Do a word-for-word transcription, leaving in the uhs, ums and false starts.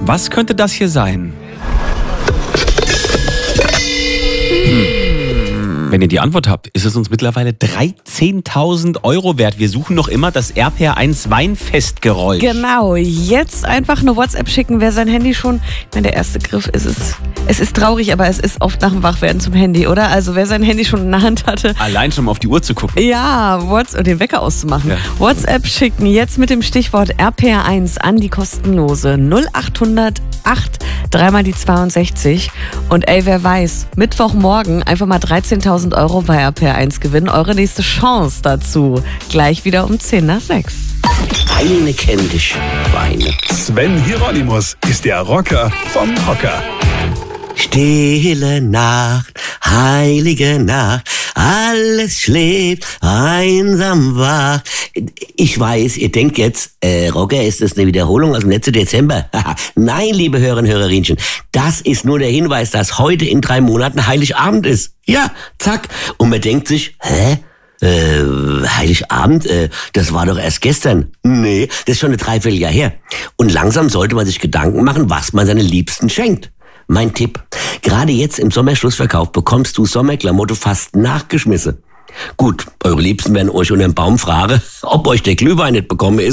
Was könnte das hier sein? Hm. Wenn ihr die Antwort habt, ist es uns mittlerweile dreizehntausend Euro wert. Wir suchen noch immer das R P R eins Weinfestgeräusch. Genau, jetzt einfach eine WhatsApp schicken, wer sein Handy schon... Ich meine, der erste Griff ist es... Es ist traurig, aber es ist oft nach dem Wachwerden zum Handy, oder? Also wer sein Handy schon in der Hand hatte... Allein schon mal auf die Uhr zu gucken. Ja, WhatsApp, den Wecker auszumachen. Ja. WhatsApp schicken, jetzt mit dem Stichwort R P R eins an die kostenlose null achthundert acht dreimal die zweiundsechzig. Und ey, wer weiß, Mittwochmorgen einfach mal dreizehntausend Euro bei R P R eins gewinnen. Eure nächste Chance dazu. Gleich wieder um zehn nach sechs. Eine kennt dich, Weine. Sven Hieronymus ist der Rocker vom Hocker. Stille Nacht, heilige Nacht, alles schläft, einsam wach. Ich weiß, ihr denkt jetzt, äh, Rocker, ist das eine Wiederholung aus dem letzten Dezember? Nein, liebe Hörerinnen und Hörerinchen, das ist nur der Hinweis, dass heute in drei Monaten Heiligabend ist. Ja, zack. Und man denkt sich, hä? Äh, Heiligabend, äh, das war doch erst gestern. Nee, das ist schon ein Dreivierteljahr her. Und langsam sollte man sich Gedanken machen, was man seinen Liebsten schenkt. Mein Tipp, gerade jetzt im Sommerschlussverkauf bekommst du Sommerklamotte fast nachgeschmissen. Gut, eure Liebsten werden euch unter dem Baum fragen, ob euch der Glühwein nicht bekommen ist.